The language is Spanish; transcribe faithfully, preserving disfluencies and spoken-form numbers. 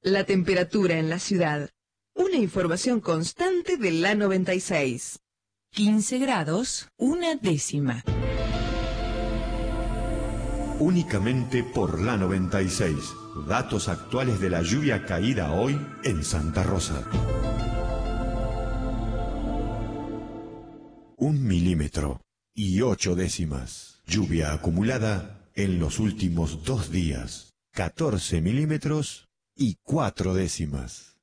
La temperatura en la ciudad. Una información constante de la noventa y seis. quince grados, una décima. Únicamente por la noventa y seis. Datos actuales de la lluvia caída hoy en Santa Rosa. Un milímetro y ocho décimas. Lluvia acumulada en los últimos dos días. catorce milímetros y cuatro décimas.